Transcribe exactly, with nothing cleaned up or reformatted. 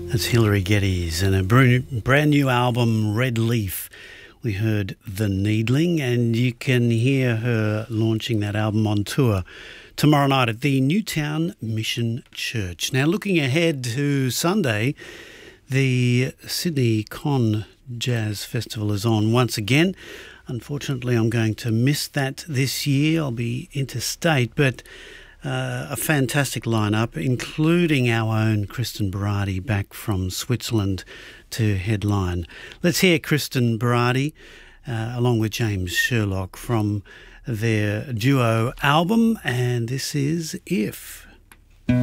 That's Hilary Geddes and a brand new album, Red Leaf. We heard The Needling, and you can hear her launching that album on tour tomorrow night at the Newtown Mission Church. Now, looking ahead to Sunday, the Sydney Con Jazz Festival is on once again. Unfortunately, I'm going to miss that this year. I'll be interstate, but Uh, a fantastic lineup, including our own Kristen Berardi back from Switzerland to headline. Let's hear Kristen Berardi uh, along with James Sherlock from their duo album, and this is If.